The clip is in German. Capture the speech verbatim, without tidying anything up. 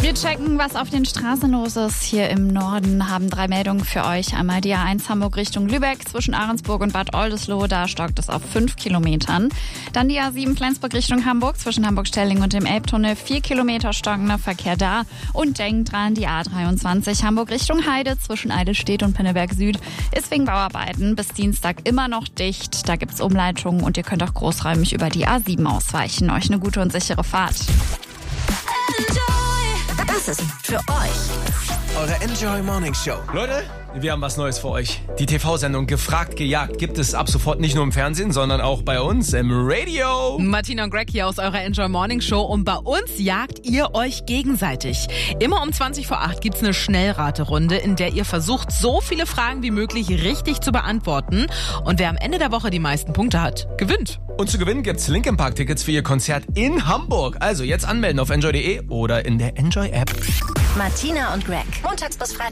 Wir checken, was auf den Straßen los ist. Hier im Norden haben drei Meldungen für euch. Einmal die A eins Hamburg Richtung Lübeck zwischen Ahrensburg und Bad Oldesloe. Da stockt es auf fünf Kilometern. Dann die A sieben Flensburg Richtung Hamburg zwischen Hamburg-Stelling und dem Elbtunnel. Vier Kilometer stockender Verkehr da. Und denkt dran, die A dreiundzwanzig Hamburg Richtung Heide zwischen Eidelstedt und Pinneberg Süd ist wegen Bauarbeiten bis Dienstag immer noch dicht. Da gibt's Umleitungen und ihr könnt auch großräumig über die A sieben ausweichen. Euch eine gute und sichere Fahrt. Das ist für euch eure Enjoy Morning Show. Leute, wir haben was Neues für euch. Die T V-Sendung Gefragt, gejagt gibt es ab sofort nicht nur im Fernsehen, sondern auch bei uns im Radio. Martina und Greg hier aus eurer Enjoy Morning Show und bei uns jagt ihr euch gegenseitig. Immer um zwanzig vor acht gibt's eine Schnellraterunde, in der ihr versucht, so viele Fragen wie möglich richtig zu beantworten. Und wer am Ende der Woche die meisten Punkte hat, gewinnt. Und zu gewinnen gibt's Linkin Park Tickets für ihr Konzert in Hamburg. Also jetzt anmelden auf enjoy punkt de oder in der Enjoy App. Martina und Greg. Montags bis Freitags.